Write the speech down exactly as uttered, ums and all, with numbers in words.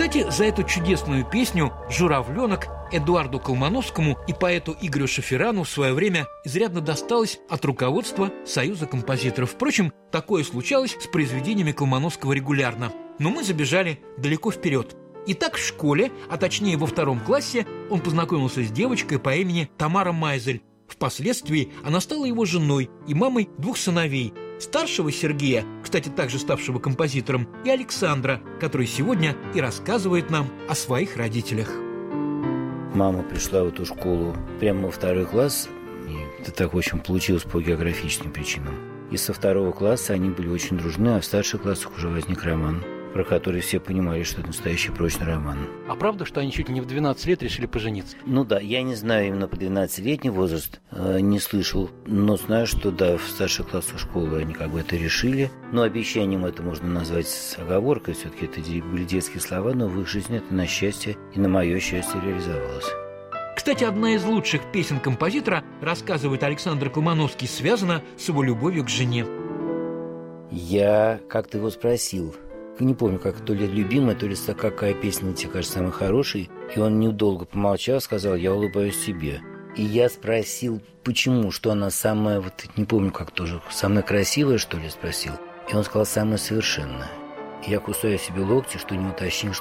Кстати, за эту чудесную песню «Журавленок» Эдуарду Колмановскому и поэту Игорю Шаферану в свое время изрядно досталось от руководства Союза композиторов. Впрочем, такое случалось с произведениями Колмановского регулярно. Но мы забежали далеко вперед. Итак, в школе, а точнее во втором классе, он познакомился с девочкой по имени Тамара Майзель. Впоследствии она стала его женой и мамой двух сыновей. Старшего Сергея, кстати, также ставшего композитором, и Александра, который сегодня и рассказывает нам о своих родителях. Мама пришла в эту школу прямо во второй класс, и это так, в общем, получилось по географическим причинам. И со второго класса они были очень дружны, а в старших классах уже возник роман, про который все понимали, что это настоящий прочный роман. А правда, что они чуть ли не в двенадцать лет решили пожениться? Ну да, я не знаю именно по двенадцатилетний возраст, э, не слышал, но знаю, что да, в старших классах школы они как бы это решили. Но обещанием это можно назвать с оговоркой, все-таки это были детские слова, но в их жизни это на счастье и на мое счастье реализовалось. Кстати, одна из лучших песен композитора, рассказывает Александр Колмановский, связана с его любовью к жене. Я как-то его спросил, не помню, как то ли любимая, то ли какая песня тебе кажется самой хорошей. И он недолго помолчал, сказал: я улыбаюсь себе. И я спросил, почему, что она самая, вот не помню, как тоже, самая красивая, что ли, спросил. И он сказал: самая совершенная. И я кусаю себе локти, что не уточнил,